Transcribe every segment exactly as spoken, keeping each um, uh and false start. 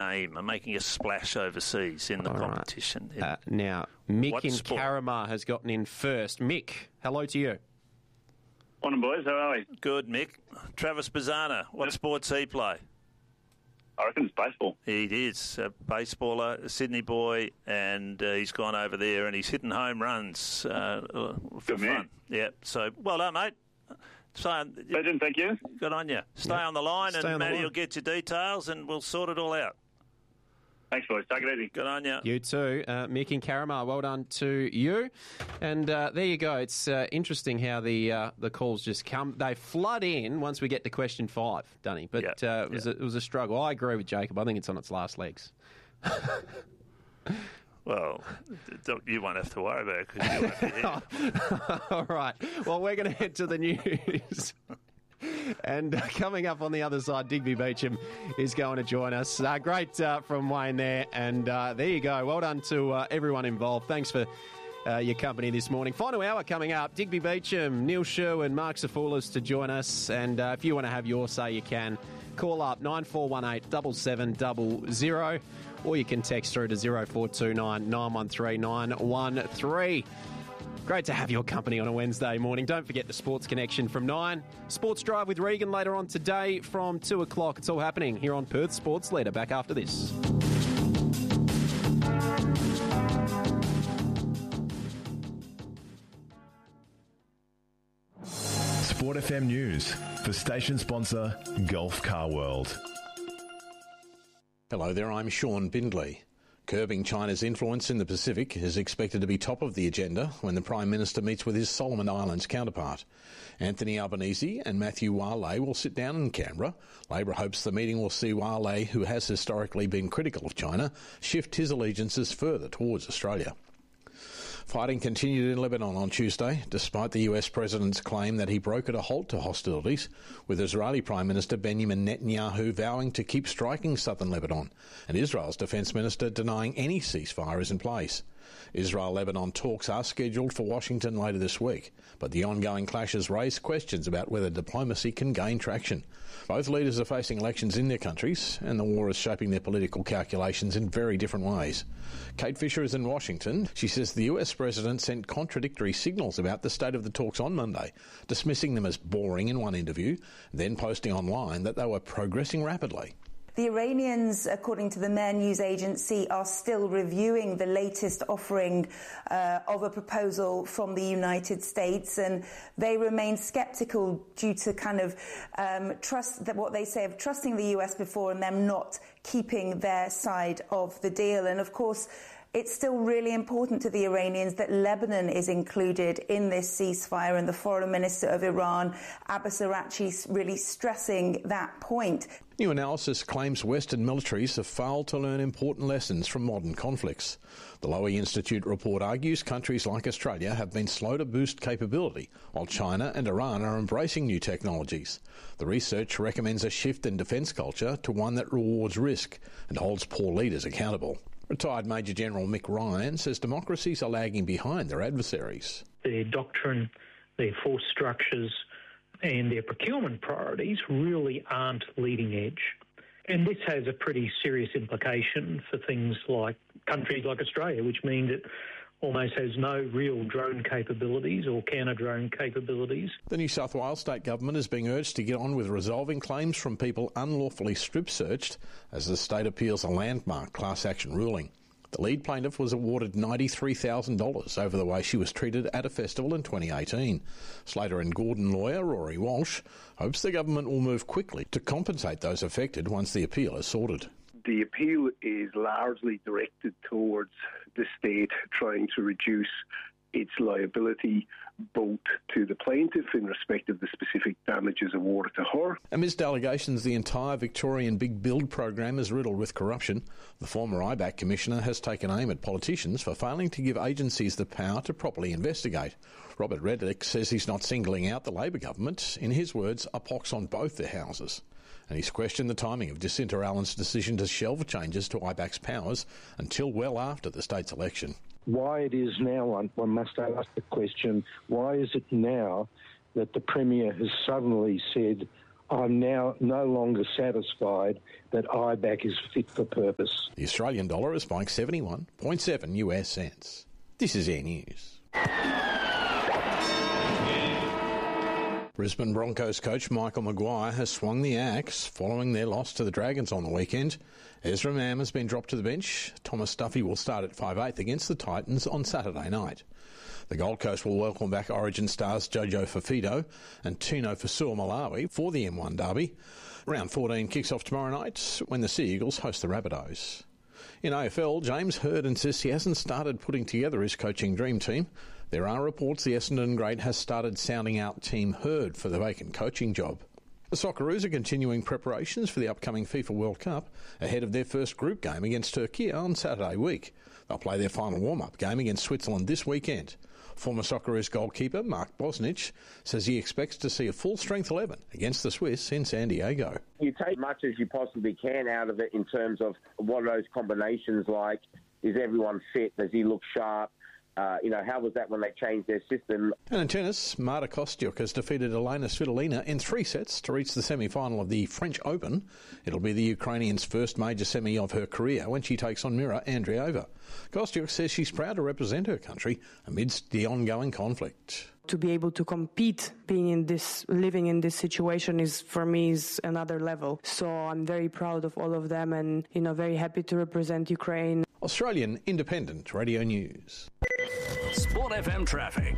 name and making a splash overseas in the All competition. Right. Uh, now, Mick what in sport? Carramar has gotten in first. Mick, hello to you. Morning, boys. How are we? Good, Mick. Travis Bazana, what Yep. sports he play? I reckon it's baseball. He is a baseballer, a Sydney boy, and uh, he's gone over there and he's hitting home runs uh, for Good fun. man. Yeah, so well done, mate. So, Legend, thank you. good on you. Stay Yep. on the line, Stay and on the Matty line. will get your details, and we'll sort it all out. Thanks, boys. Take it easy. Good on you. You too. Uh, Mick in Carramar, well done to you. And uh, there you go. It's uh, interesting how the uh, the calls just come. They flood in once we get to question five, Dunny. But Yep. uh, it, was a, it was a struggle. I agree with Jacob. I think it's on its last legs. Well, don't, you won't have to worry about it because you won't be here. All right. Well, we're going to head to the news. And uh, coming up on the other side, Digby Beecham is going to join us. Uh, great uh, from Wayne there. And uh, there you go. Well done to uh, everyone involved. Thanks for uh, your company this morning. Final hour coming up. Digby Beecham, Neil Sherwin, Mark Safoulis to join us. And uh, if you want to have your say, you can. Call up nine four one eight, seven seven zero zero, or you can text through to zero four two nine, nine one three, nine one three. Great to have your company on a Wednesday morning. Don't forget the Sports Connection from nine. Sports Drive with Regan later on today from two o'clock. It's all happening here on Perth Sports Leader. Back after this. Sport F M News for station sponsor Gulf Car World. Hello there, I'm Sean Bindley. Curbing China's influence in the Pacific is expected to be top of the agenda when the Prime Minister meets with his Solomon Islands counterpart. Anthony Albanese and Matthew Wale will sit down in Canberra. Labor hopes the meeting will see Wale, who has historically been critical of China, shift his allegiances further towards Australia. Fighting continued in Lebanon on Tuesday, despite the U S President's claim that he brokered a halt to hostilities, with Israeli Prime Minister Benjamin Netanyahu vowing to keep striking southern Lebanon, and Israel's Defence Minister denying any ceasefire is in place. Israel-Lebanon talks are scheduled for Washington later this week, but the ongoing clashes raise questions about whether diplomacy can gain traction. Both leaders are facing elections in their countries, and the war is shaping their political calculations in very different ways. Kate Fisher is in Washington. She says the U S President sent contradictory signals about the state of the talks on Monday, dismissing them as boring in one interview, then posting online that they were progressing rapidly. The Iranians, according to the Mehr News Agency, are still reviewing the latest offering uh, of a proposal from the United States, and they remain sceptical due to kind of um, trust that what they say of trusting the U S before and them not keeping their side of the deal. And of course, it's still really important to the Iranians that Lebanon is included in this ceasefire, and the Foreign Minister of Iran, Abbas Araghchi, really stressing that point. New analysis claims Western militaries have failed to learn important lessons from modern conflicts. The Lowy Institute report argues countries like Australia have been slow to boost capability, while China and Iran are embracing new technologies. The research recommends a shift in defence culture to one that rewards risk and holds poor leaders accountable. Retired Major General Mick Ryan says democracies are lagging behind their adversaries. Their doctrine, their force structures and their procurement priorities really aren't leading edge. And this has a pretty serious implication for things like countries like Australia, which means it almost has no real drone capabilities or counter-drone capabilities. The New South Wales state government is being urged to get on with resolving claims from people unlawfully strip-searched as the state appeals a landmark class action ruling. The lead plaintiff was awarded ninety-three thousand dollars over the way she was treated at a festival in twenty eighteen. Slater and Gordon lawyer Rory Walsh hopes the government will move quickly to compensate those affected once the appeal is sorted. The appeal is largely directed towards the state trying to reduce its liability both to the plaintiff in respect of the specific damages awarded to her. Amidst allegations the entire Victorian Big Build program is riddled with corruption, the former I B A C Commissioner has taken aim at politicians for failing to give agencies the power to properly investigate. Robert Reddick says he's not singling out the Labor government. In his words, a pox on both their houses. And he's questioned the timing of Jacinta Allen's decision to shelve changes to I B A C's powers until well after the state's election. Why it is now, one, one must ask the question, why is it now that the Premier has suddenly said, I'm now no longer satisfied that I BAC is fit for purpose. The Australian dollar has spiked seventy-one point seven U S cents. This is Air News. Brisbane Broncos coach Michael Maguire has swung the axe following their loss to the Dragons on the weekend. Ezra Mam has been dropped to the bench. Thomas Duffy will start at five eighth against the Titans on Saturday night. The Gold Coast will welcome back Origin stars Jojo Fafito and Tino Fasua-Malawi for the M one derby. Round fourteen kicks off tomorrow night when the Sea Eagles host the Rabbitohs. In A F L, James Hird insists he hasn't started putting together his coaching dream team. There are reports the Essendon great has started sounding out Team Hird for the vacant coaching job. The Socceroos are continuing preparations for the upcoming FIFA World Cup ahead of their first group game against Turkey on Saturday week. They'll play their final warm-up game against Switzerland this weekend. Former Socceroos goalkeeper Mark Bosnich says he expects to see a full-strength eleven against the Swiss in San Diego. You take as much as you possibly can out of it in terms of what are those combinations like. Is everyone fit? Does he look sharp? Uh, you know, how was that when they changed their system? And in tennis, Marta Kostyuk has defeated Elena Svitolina in three sets to reach the semi-final of the French Open. It'll be the Ukrainian's first major semi of her career when she takes on Mira Andreeva. Kostyuk says she's proud to represent her country amidst the ongoing conflict. To be able to compete, being in this, living in this situation is, for me, is another level. So I'm very proud of all of them and, you know, very happy to represent Ukraine. Australian Independent Radio News. Sport F M traffic.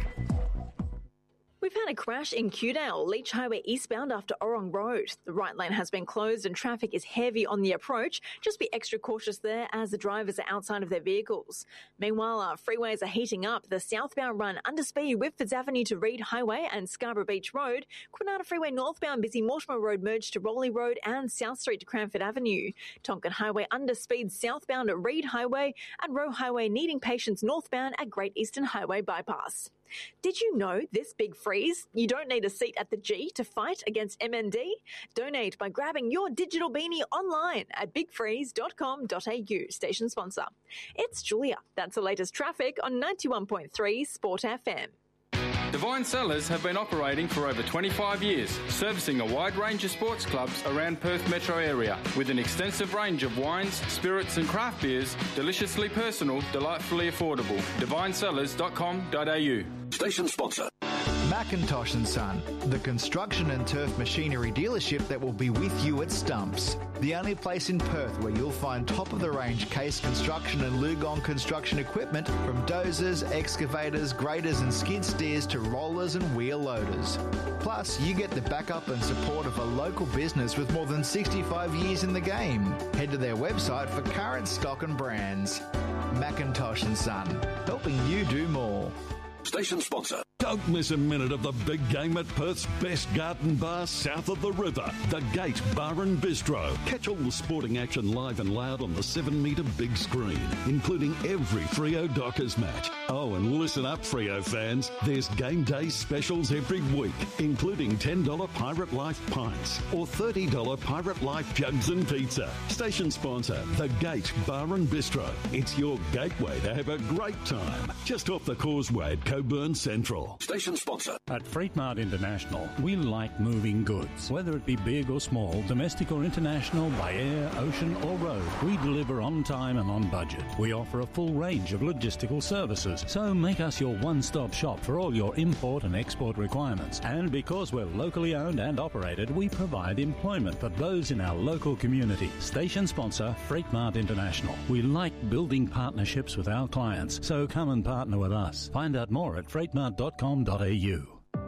We've had a crash in Kewdale, Leach Highway eastbound after Orong Road. The right lane has been closed and traffic is heavy on the approach. Just be extra cautious there as the drivers are outside of their vehicles. Meanwhile, our freeways are heating up. The southbound run under speed Whitfords Avenue to Reed Highway and Scarborough Beach Road. Kwinana Freeway northbound busy Mortimer Road merged to Rowley Road and South Street to Cranford Avenue. Tonkin Highway under speed southbound at Reed Highway and Roe Highway needing patience northbound at Great Eastern Highway bypass. Did you know this big freeze? You don't need a seat at the G to fight against M N D? Donate by grabbing your digital beanie online at big freeze dot com dot a u. Station sponsor. It's Julia. That's the latest traffic on ninety-one point three Sport F M. Divine Cellars have been operating for over twenty-five years, servicing a wide range of sports clubs around Perth metro area with an extensive range of wines, spirits and craft beers, deliciously personal, delightfully affordable. divine cellars dot com dot a u. Station sponsor. Macintosh and Son, the construction and turf machinery dealership that will be with you at Stumps. The only place in Perth where you'll find top-of-the-range Case Construction and Lugong construction equipment from dozers, excavators, graders and skid steers to rollers and wheel loaders. Plus, you get the backup and support of a local business with more than sixty-five years in the game. Head to their website for current stock and brands. Macintosh and Son, helping you do more. Station sponsor. Don't miss a minute of the big game at Perth's best garden bar south of the river, the Gate Bar and Bistro. Catch all the sporting action live and loud on the seven metre big screen, including every Freo Dockers match. Oh, and listen up, Freo fans. There's game day specials every week, including ten dollars Pirate Life pints or thirty dollars Pirate Life jugs and pizza. Station sponsor, the Gate Bar and Bistro. It's your gateway to have a great time. Just off the causeway at Coburn Central. Station sponsor. At Freight Mart International, we like moving goods. Whether it be big or small, domestic or international, by air, ocean or road, we deliver on time and on budget. We offer a full range of logistical services, so make us your one-stop shop for all your import and export requirements. And because we're locally owned and operated, we provide employment for those in our local community. Station sponsor, Freight Mart International. We like building partnerships with our clients, so come and partner with us. Find out more at freight mart dot com dot a u.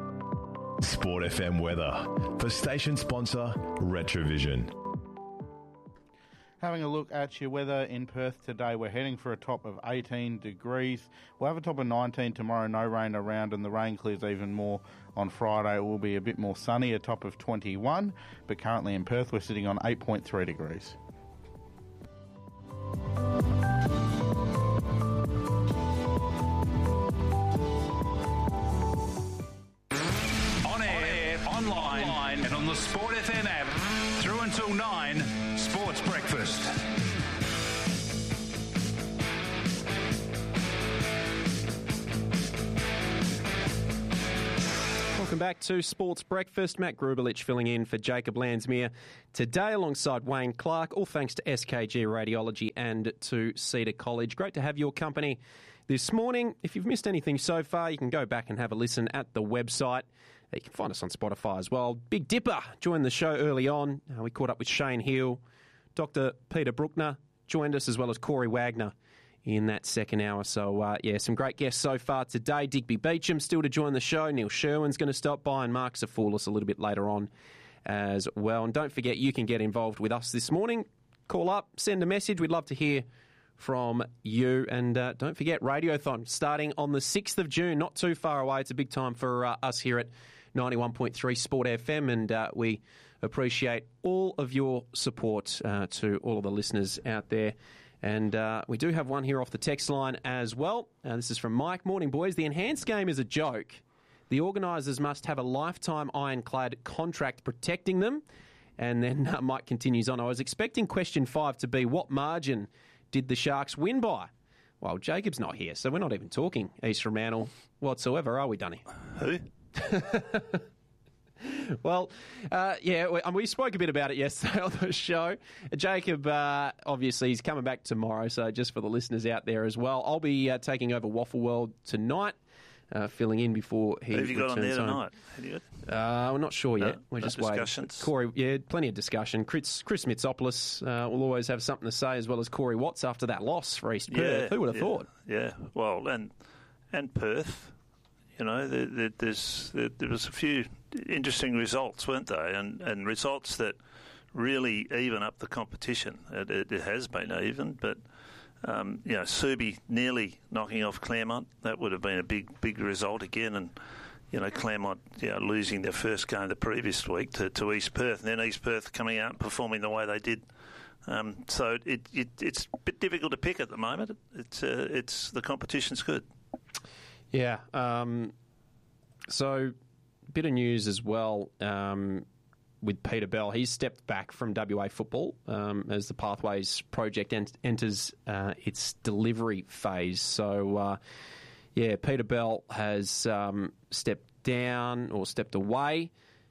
Sport F M weather for station sponsor Retrovision. Having a look at your weather in Perth today, we're heading for a top of eighteen degrees. We'll have a top of nineteen tomorrow, no rain around, and the rain clears even more on Friday. It will be a bit more sunny, a top of twenty-one, but currently in Perth we're sitting on eight point three degrees. Online and on the Sport F M app through until nine, Sports Breakfast. Welcome back to Sports Breakfast. Matt Grubelich filling in for Jacob Landsmere today alongside Wayne Clark, all thanks to S K G Radiology and to Cedar College. Great to have your company this morning. If you've missed anything so far, you can go back and have a listen at the website. You can find us on Spotify as well. Big Dipper joined the show early on. Uh, we caught up with Shane Hill. Doctor Peter Bruckner joined us, as well as Corey Wagner in that second hour. So, uh, yeah, some great guests so far today. Digby Beecham still to join the show. Neil Sherwin's going to stop by, and Mark Zafoulis a little bit later on as well. And don't forget, you can get involved with us this morning. Call up, send a message. We'd love to hear from you. And uh, don't forget, Radiothon starting on the sixth of June, not too far away. It's a big time for uh, us here at ninety-one point three Sport F M, and uh, we appreciate all of your support uh, to all of the listeners out there. And uh, we do have one here off the text line as well. Uh, this is from Mike. Morning, boys. The enhanced game is a joke. The organisers must have a lifetime ironclad contract protecting them. And then uh, Mike continues on. I was expecting question five to be, what margin did the Sharks win by? Well, Jacob's not here, so we're not even talking East Fremantle whatsoever, are we, Dunny? Who? Well, uh, yeah, we, um, we spoke a bit about it yesterday on the show. Jacob, uh, obviously, he's coming back tomorrow, so just for the listeners out there as well, I'll be uh, taking over Waffle World tonight, uh, filling in before he Who have you got on there home. tonight? Have you got? Uh, we're not sure No, yet. We're no just discussions? waiting. Corey, yeah, plenty of discussion. Chris, Chris Mitsopoulos uh, will always have something to say, as well as Corey Watts after that loss for East Perth. Who would have yeah, thought? Yeah, well, and and Perth, you know, there, there, there's there, there was a few interesting results, weren't they? And and results that really even up the competition. It, it, it has been even, but um, you know, Subi nearly knocking off Claremont. That would have been a big big result again, and. You know, Claremont you know, losing their first game the previous week to, to East Perth, and then East Perth coming out and performing the way they did. Um, so it, it it's a bit difficult to pick at the moment. It's uh, it's the competition's good. Yeah. Um, so, bit of news as well um, with Peter Bell. He's stepped back from W A football um, as the Pathways project ent- enters uh, its delivery phase. So. Uh, Yeah, Peter Bell has um, stepped down or stepped away,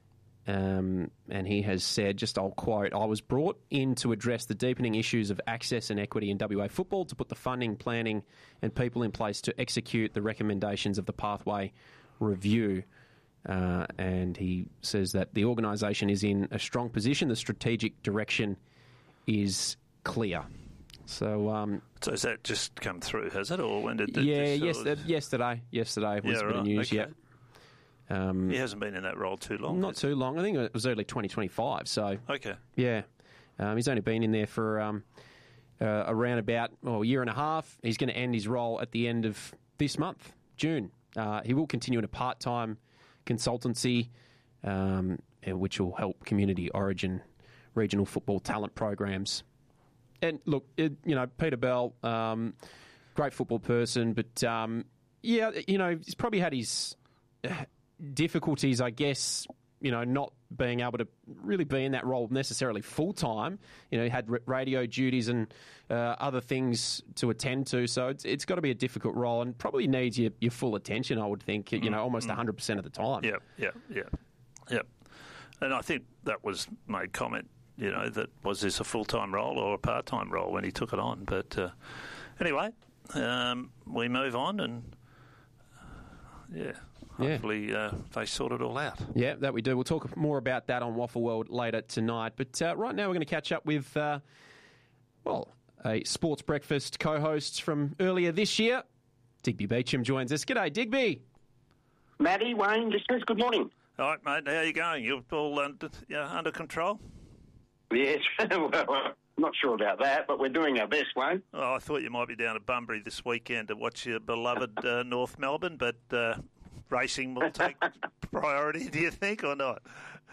um, and he has said, just I'll quote, I was brought in to address the deepening issues of access and equity in W A football, to put the funding, planning and people in place to execute the recommendations of the Pathway Review. Uh, and he says that the organisation is in a strong position. The strategic direction is clear. So, um, so has that just come through, has it? Or when did it? Yeah, yes, uh, yesterday. Yesterday was yeah, a bit right. of news, okay. yeah. Um, he hasn't been in that role too long. Not too long. I think it was early twenty twenty-five, so... Okay. Yeah. Um, he's only been in there for um, uh, around about well, a year and a half. He's going to end his role at the end of this month, June. Uh, he will continue in a part-time consultancy, um, which will help community origin regional football talent programs. And look, it, you know, Peter Bell, um, great football person, but um, yeah, you know, he's probably had his difficulties, I guess, you know, not being able to really be in that role necessarily full time. You know, he had radio duties and uh, other things to attend to, so it's, it's got to be a difficult role and probably needs your, your full attention, I would think, you know, almost one hundred percent of the time. Yeah, yeah, yeah, yeah. And I think that was made comment. You know, that was this a full-time role or a part-time role when he took it on. But uh, anyway, um, we move on and, uh, yeah, hopefully yeah. Uh, they sort it all out. Yeah, that we do. We'll talk more about that on Waffle World later tonight. But uh, right now we're going to catch up with, uh, well, a Sports Breakfast co-host from earlier this year. Digby Beecham joins us. G'day, Digby. Matty, Wayne, listeners, good morning. All right, mate, how are you going? You're all under, you know, under control? Yes, well, I'm not sure about that, but we're doing our best, Wayne. Oh, I thought you might be down at Bunbury this weekend to watch your beloved uh, North Melbourne, but uh, racing will take priority, do you think, or not?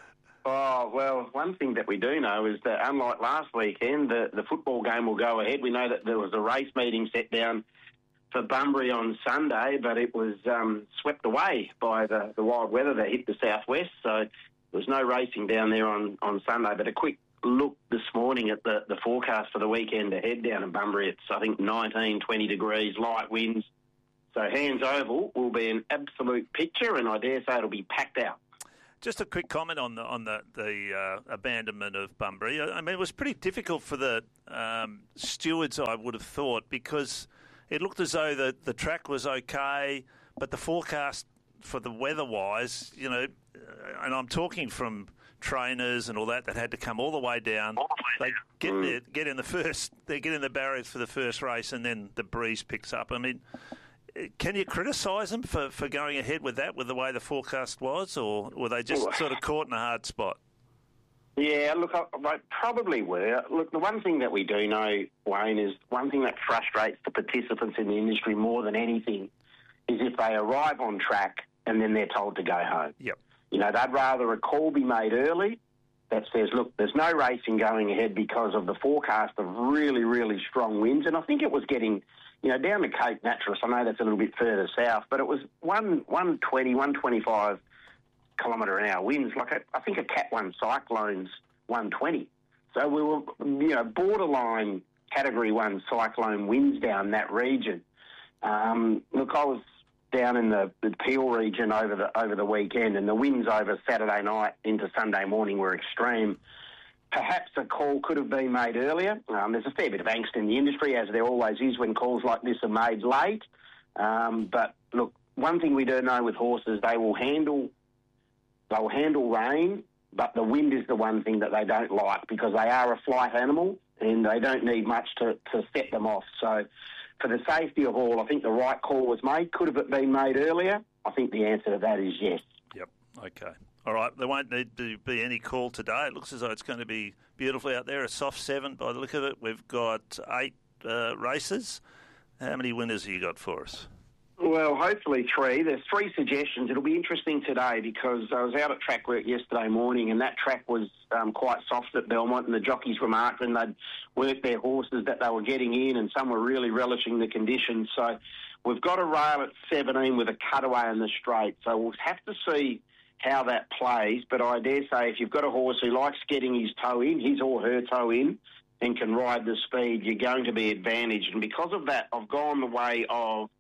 Oh, well, one thing that we do know is that unlike last weekend, the, the football game will go ahead. We know that there was a race meeting set down for Bunbury on Sunday, but it was um, swept away by the, the wild weather that hit the southwest, so there was no racing down there on, on Sunday. But a quick look this morning at the, the forecast for the weekend ahead down in Bunbury. It's, I think, nineteen, twenty degrees, light winds, So Hands Oval will be an absolute picture, and I dare say it'll be packed out. Just a quick comment on the on the, the uh, abandonment of Bunbury. I mean, it was pretty difficult for the um, stewards, I would have thought, because it looked as though the, the track was okay, but the forecast for the weather-wise, you know, and I'm talking from trainers and all that that had to come all the way down. They get there, get in the first, they get in the barriers for the first race, and then the breeze picks up. I mean, can you criticise them for, for going ahead with that, with the way the forecast was, or were they just sort of caught in a hard spot? Yeah, look, I, I probably were. Look, the one thing that we do know, Wayne, is one thing that frustrates the participants in the industry more than anything is if they arrive on track and then they're told to go home. Yep. You know, they'd rather a call be made early that says, look, there's no racing going ahead because of the forecast of really, really strong winds. And I think it was getting... You know, down to Cape Nattrass, I know that's a little bit further south, but it was one, one twenty, one twenty-five kilometre an hour winds. Like, a, I think a Cat one cyclone's one twenty. So we were, you know, borderline Category one cyclone winds down that region. Um, look, I was down in the, the Peel region over the over the weekend, and the winds over Saturday night into Sunday morning were extreme. Perhaps a call could have been made earlier. Um, there's a fair bit of angst in the industry, as there always is when calls like this are made late. Um, but look, one thing we do know with horses, they will handle they will handle rain, but the wind is the one thing that they don't like, because they are a flight animal and they don't need much to, to set them off. So for the safety of all, I think the right call was made. Could have it been made earlier? I think the answer to that is yes. Yep, okay. All right, there won't need to be any call today. It looks as though it's going to be beautiful out there, a soft seven by the look of it. We've got eight uh, races. How many winners have you got for us? Well, hopefully three. There's three suggestions. It'll be interesting today because I was out at track work yesterday morning, and that track was um, quite soft at Belmont, and the jockeys were marking. They'd worked their horses that they were getting in, and some were really relishing the conditions. So we've got a rail at seventeen with a cutaway in the straight. So we'll have to see how that plays, but I dare say if you've got a horse who likes getting his toe in, his or her toe in, and can ride the speed, you're going to be advantaged. And because of that, I've gone the way of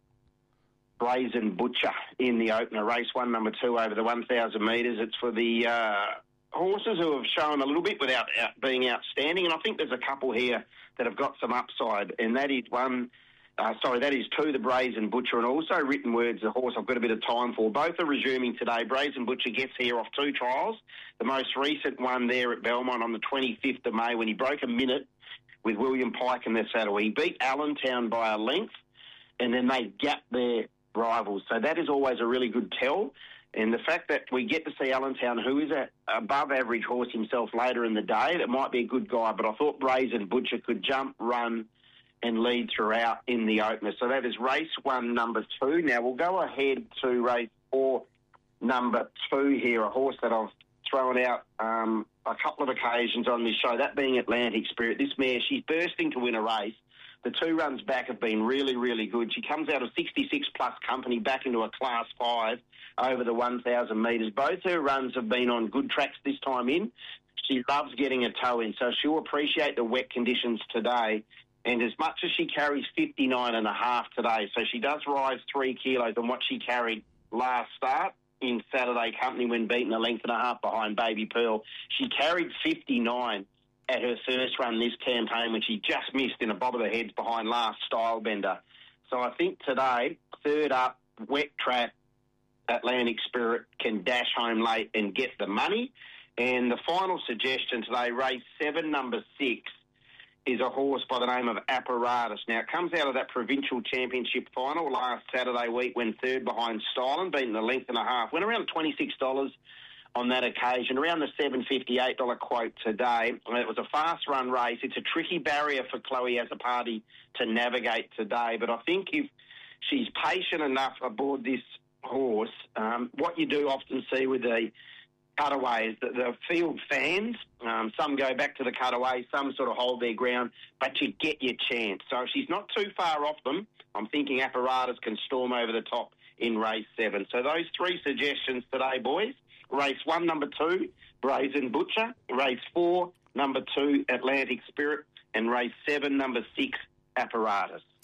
Brazen Butcher in the opener, race one, number two, over the one thousand metres. It's for the uh, horses who have shown a little bit without out being outstanding, and I think there's a couple here that have got some upside, and that is one... Uh, sorry, that is two, the Brazen Butcher, and also Written Words, the horse I've got a bit of time for. Both are resuming today. Brazen Butcher gets here off two trials. The most recent one there at Belmont on the twenty-fifth of May when he broke a minute with William Pike in their saddle. He beat Allentown by a length, and then they gapped their rivals. So that is always a really good tell. And the fact that we get to see Allentown, who is a above-average horse himself later in the day, that might be a good guy, but I thought Brazen Butcher could jump, run, and lead throughout in the opener. So that is race one, number two. Now we'll go ahead to race four, number two here, a horse that I've thrown out um, a couple of occasions on this show, that being Atlantic Spirit. This mare, she's bursting to win a race. The two runs back have been really, really good. She comes out of sixty-six plus company back into a class five over the one thousand metres. Both her runs have been on good tracks this time in. She loves getting a toe in, so she'll appreciate the wet conditions today. And as much as she carries fifty-nine and a half today, so she does rise three kilos on what she carried last start in Saturday Company when beaten a length and a half behind Baby Pearl. She carried fifty-nine at her first run this campaign when she just missed in a bob of the heads behind Last Stylebender. So I think today, third up, wet track, Atlantic Spirit can dash home late and get the money. And the final suggestion today, race seven, number six, is a horse by the name of Apparatus. Now, it comes out of that provincial championship final last Saturday week when third behind Stylen, beaten a length and a half. Went around twenty-six dollars on that occasion, around the seven fifty-eight dollars quote today. It was a fast-run race. It's a tricky barrier for Chloe Azzopardi to navigate today, but I think if she's patient enough aboard this horse, um, what you do often see with the cutaway is that the field fans, um, some go back to the cutaway, some sort of hold their ground, but you get your chance. So if she's not too far off them, I'm thinking Apparatus can storm over the top in race seven. So those three suggestions today, boys. Race one, number two, Brazen Butcher. Race four, number two, Atlantic Spirit. And race seven, number six, Apparatus.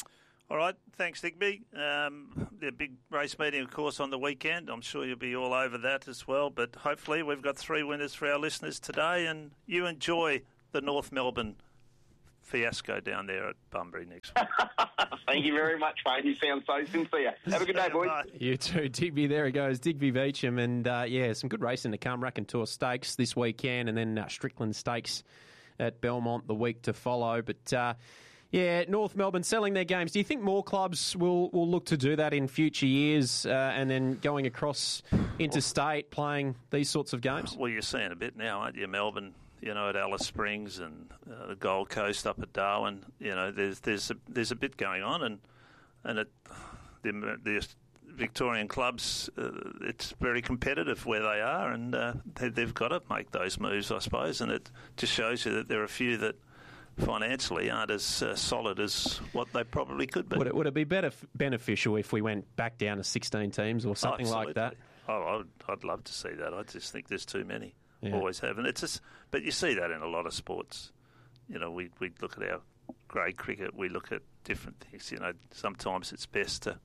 All right, thanks, Digby. Um, the big race meeting, of course, on the weekend. I'm sure you'll be all over that as well. But hopefully we've got three winners for our listeners today, and you enjoy the North Melbourne fiasco down there at Bunbury next week. Thank you very much, mate. You sound so sincere. Have a good day, boys. You too, Digby. There he goes, Digby Beecham. And, uh, yeah, some good racing to come. Racken Tour Stakes this weekend, and then uh, Strickland Stakes at Belmont the week to follow. But, uh, yeah, North Melbourne selling their games. Do you think more clubs will, will look to do that in future years uh, and then going across interstate playing these sorts of games? Well, you're seeing a bit now, aren't you? Melbourne, you know, at Alice Springs and uh, the Gold Coast up at Darwin. You know, there's there's a, there's a bit going on, and and it, the, the Victorian clubs, uh, it's very competitive where they are, and uh, they, they've got to make those moves, I suppose. And it just shows you that there are a few that financially aren't as uh, solid as what they probably could be. Would it, would it be better beneficial if we went back down to sixteen teams or something oh, like that? Oh, I'd, I'd love to see that. I just think there's too many. Yeah. Always have. And it's just, but you see that in a lot of sports. You know, we, we look at our grade cricket, we look at different things. You know, sometimes it's best to,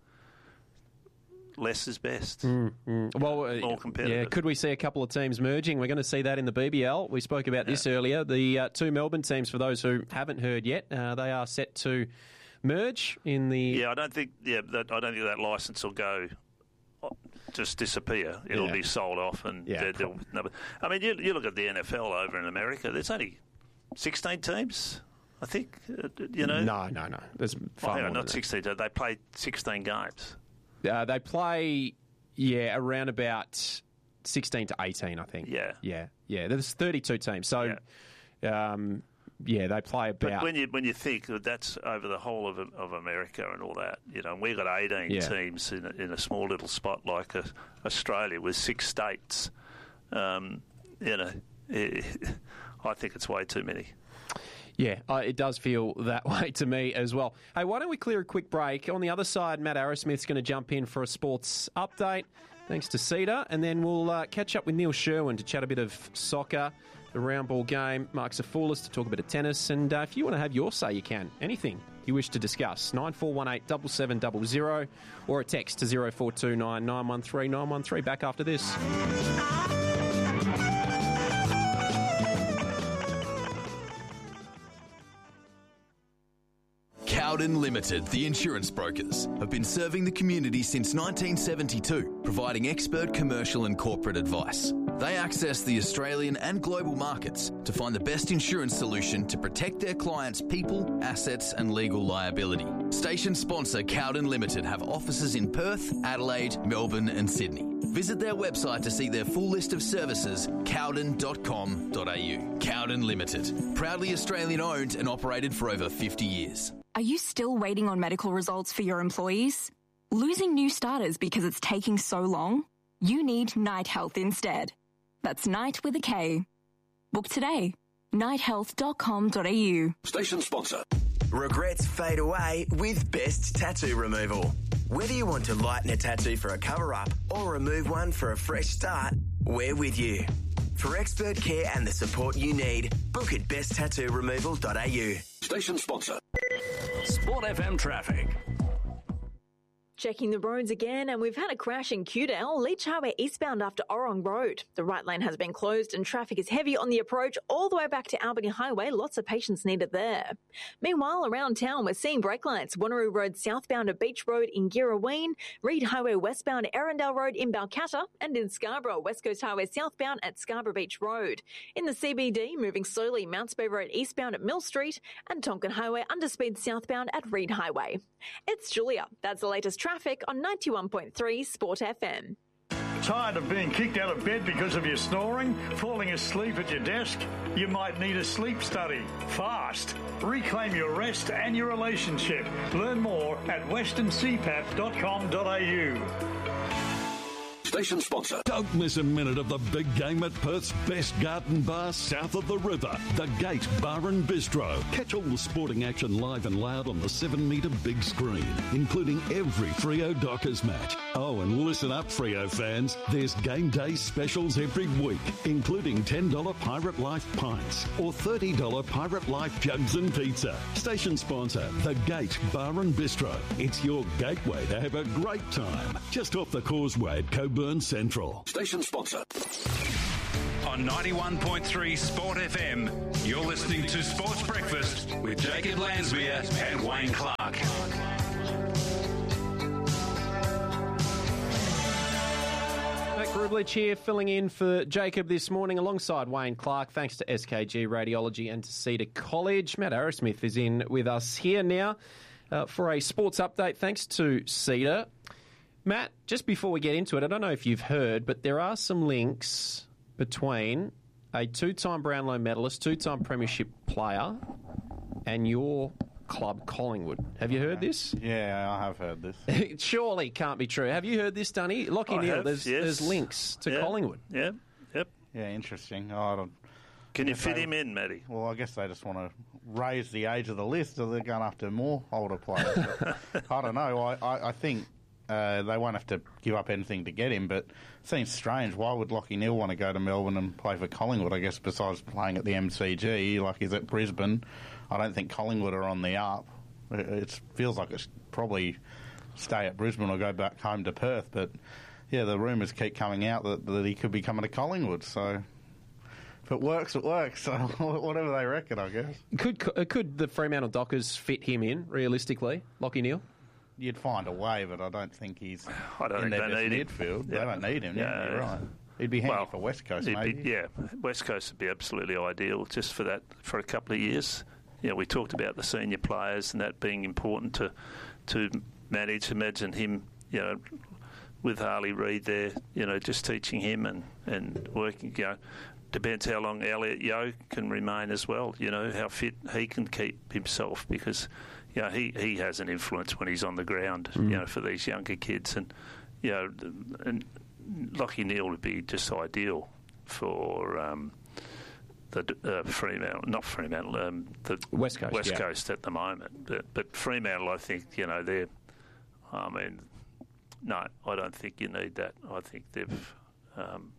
less is best. Mm, mm. Well, uh, more competitive. Yeah, could we see a couple of teams merging? We're going to see that in the B B L. We spoke about yeah. this earlier. The uh, two Melbourne teams, for those who haven't heard yet, uh, they are set to merge in the... Yeah, I don't think, yeah, that, I don't think that licence will go... just disappear. It'll yeah. be sold off, and yeah, they'll, they'll, no, I mean, you, you look at the N F L over in America. There's only sixteen teams, I think. Uh, you know, no, no, no. There's far oh, more not than sixteen. That. They play sixteen games. Uh, they play, yeah, around about sixteen to eighteen, I think. Yeah, yeah, yeah. There's thirty-two teams, so. Yeah. Um, Yeah, they play about. But when you when you think that that's over the whole of of America and all that, you know, and we've got eighteen yeah. teams in a, in a small little spot like a, Australia with six states. Um, you know, it, I think it's way too many. Yeah, uh, it does feel that way to me as well. Hey, why don't we clear a quick break? On the other side, Matt Arrowsmith's going to jump in for a sports update, thanks to Cedar, and then we'll uh, catch up with Neil Sherwin to chat a bit of soccer, the round ball game, Mark Zafoulis to talk a bit of tennis, and uh, if you want to have your say, you can. Anything you wish to discuss, nine four one eight, seven seven zero zero, or a text to zero four two nine, nine one three, nine one three. Back after this. Cowden Limited, the insurance brokers, have been serving the community since nineteen seventy-two, providing expert commercial and corporate advice. They access the Australian and global markets to find the best insurance solution to protect their clients' people, assets and legal liability. Station sponsor Cowden Limited have offices in Perth, Adelaide, Melbourne and Sydney. Visit their website to see their full list of services, cowden dot com dot a u. Cowden Limited, proudly Australian owned and operated for over fifty years. Are you still waiting on medical results for your employees? Losing new starters because it's taking so long? You need Night Health instead. That's Night with a K. Book today. night health dot com dot a u. Station sponsor. Regrets fade away with Best Tattoo Removal. Whether you want to lighten a tattoo for a cover-up or remove one for a fresh start, we're with you. For expert care and the support you need, book at best tattoo removal dot a u. Station sponsor. Sport F M traffic. Checking the roads again, and we've had a crash in Cudale, Leach Highway eastbound after Orong Road. The right lane has been closed and traffic is heavy on the approach all the way back to Albany Highway. Lots of patience needed there. Meanwhile, around town, we're seeing brake lights. Wanneroo Road southbound at Beach Road in Girraween, Reed Highway westbound at Arundel Road in Balcatta, and in Scarborough, West Coast Highway southbound at Scarborough Beach Road. In the C B D, moving slowly, Mounts Bay Road eastbound at Mill Street, and Tonkin Highway underspeed southbound at Reed Highway. It's Julia. That's the latest traffic on ninety-one point three Sport F M. Tired of being kicked out of bed because of your snoring? Falling asleep at your desk? You might need a sleep study. Fast. Reclaim your rest and your relationship. Learn more at western c pap dot com dot a u. Station sponsor. Don't miss a minute of the big game at Perth's best garden bar south of the river, The Gate Bar and Bistro. Catch all the sporting action live and loud on the seven metre big screen, including every Freo Dockers match. Oh, and listen up, Freo fans. There's game day specials every week, including ten dollars Pirate Life pints or thirty dollars Pirate Life jugs and pizza. Station sponsor, The Gate Bar and Bistro. It's your gateway to have a great time. Just off the Causeway at Coburn Central. Station sponsor. On ninety-one point three Sport F M, you're listening to Sports Breakfast with Jacob Lansmere and Wayne Clark. Matt Grublich here, filling in for Jacob this morning alongside Wayne Clark. Thanks to S K G Radiology and to Cedar College. Matt Arrowsmith is in with us here now uh, for a sports update. Thanks to Cedar. Matt, just before we get into it, I don't know if you've heard, but there are some links between a two-time Brownlow medalist, two-time premiership player, and your club, Collingwood. Have you heard this? Yeah, I have heard this. It surely can't be true. Have you heard this, Dunny? Lockie I Neal, have, there's, yes. there's links to Yeah. Collingwood. Yeah, yep. Yeah, interesting. I don't, Can you if fit they- him in, Matty? Well, I guess they just want to raise the age of the list, or they're going after more older players. But I don't know. I, I, I think uh, they won't have to give up anything to get him, but it seems strange. Why would Lockie Neal want to go to Melbourne and play for Collingwood, I guess, besides playing at the M C G, like he's at Brisbane? I don't think Collingwood are on the up. It, it feels like it's probably stay at Brisbane or go back home to Perth, but yeah, the rumours keep coming out that, that he could be coming to Collingwood, so if it works, it works. So whatever they reckon, I guess. Could uh, could the Fremantle Dockers fit him in, realistically, Lockie Neal? You'd find a way, but I don't think he's I don't in think their they best need him. midfield. Yeah. They don't need him, yeah, Yeah. you're right. He'd be handy Well, for West Coast, He'd maybe. be- yeah, West Coast would be absolutely ideal just for that for a couple of years. You know, we talked about the senior players and that being important to to manage. Imagine him, you know, with Harley Reid there, you know, just teaching him and, and working, you know. Depends how long Elliot Yeo can remain as well, you know, how fit he can keep himself because, you know, he, he has an influence when he's on the ground, Mm. you know, for these younger kids. And, you know, and Lockie Neal would be just ideal for um, the uh, Fremantle, not Fremantle, um, the West Coast, West yeah. Coast at the moment. But, but Fremantle, I think, you know, they're, I mean, no, I don't think you need that. I think they've um,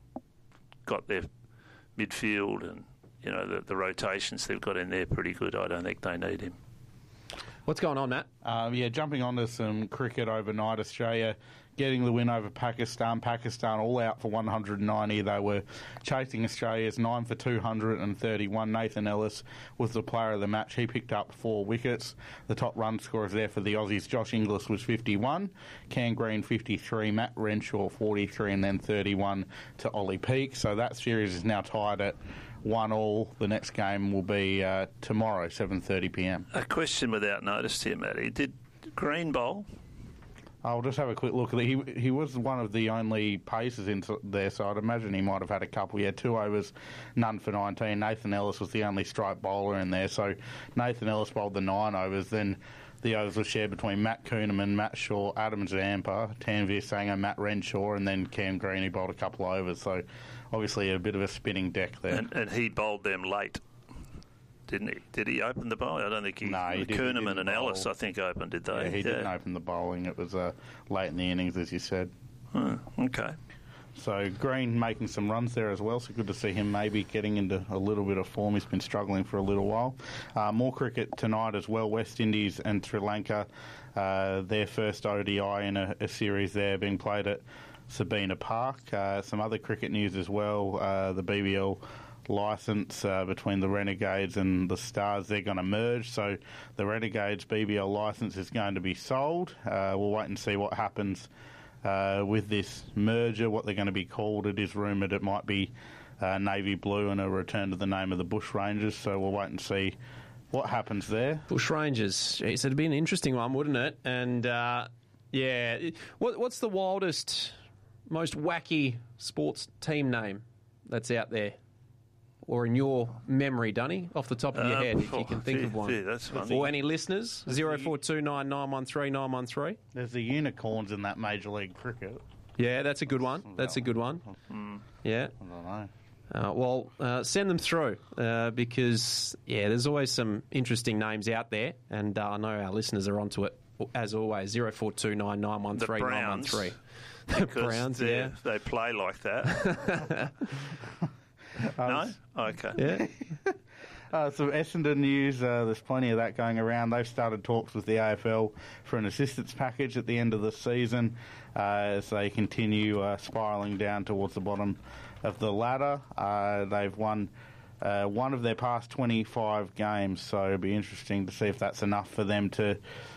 got their midfield and, you know, the, the rotations they've got in there pretty good. I don't think they need him. What's going on, Matt? Um, yeah, jumping onto some cricket overnight, Australia getting the win over Pakistan. Pakistan all out for one hundred ninety. They were chasing Australia's nine for two hundred thirty-one. Nathan Ellis was the player of the match. He picked up four wickets. The top run scorers there for the Aussies. Josh Inglis was fifty-one, Cam Green fifty-three, Matt Renshaw forty-three, and then thirty-one to Ollie Peake. So that series is now tied at one all. The next game will be uh, tomorrow, seven thirty p m. A question without notice here, Matty. Did Green bowl? I'll just have a quick look. He he was one of the only pacers in there, so I'd imagine he might have had a couple. He had two overs, none for nineteen. Nathan Ellis was the only strike bowler in there, so Nathan Ellis bowled the nine overs. Then the overs were shared between Matt Kuhneman, Matt Shaw, Adam Zampa, Tanvir Sangha, Matt Renshaw, and then Cam Green, who bowled a couple of overs. So obviously a bit of a spinning deck there. And, and he bowled them late, didn't he? Did he open the bowl? I don't think he... No, he didn't- he Koerneman didn't and bowl. Ellis, I think, opened, did they? Yeah, he didn't open the bowling. It was uh, late in the innings, as you said. Oh, okay. So Green making some runs there as well, so good to see him maybe getting into a little bit of form. He's been struggling for a little while. Uh, more cricket tonight as well. West Indies and Sri Lanka, uh, their first O D I in a, a series there being played at Sabina Park. Uh, some other cricket news as well. Uh, the B B L licence uh, between the Renegades and the Stars, they're going to merge. So the Renegades B B L licence is going to be sold. Uh, we'll wait and see what happens uh, with this merger, what they're going to be called. It is rumoured it might be uh, Navy Blue and a return to the name of the Bush Rangers. So we'll wait and see what happens there. Bush Rangers. Jeez, it'd be an interesting one, wouldn't it? And, uh, yeah, what, what's the wildest, most wacky sports team name that's out there? Or in your memory, Dunny, off the top of your Um, head, if you oh, can think gee, of one. gee, that's funny. Or any listeners, zero four two nine nine one three nine one three. There's the unicorns in that Major League Cricket. Yeah, that's a good one. That's a good one. Mm. Yeah. I don't know. Uh, well, uh, send them through uh, because, yeah, there's always some interesting names out there, and uh, I know our listeners are onto it, as always, zero four two nine nine one three nine one three. The Browns, they, yeah. They play like that. No? Okay. Yeah. Uh, some Essendon news, uh, there's plenty of that going around. They've started talks with the A F L for an assistance package at the end of the season uh, as they continue uh, spiralling down towards the bottom of the ladder. Uh, they've won uh, one of their past twenty-five games, so it'll be interesting to see if that's enough for them to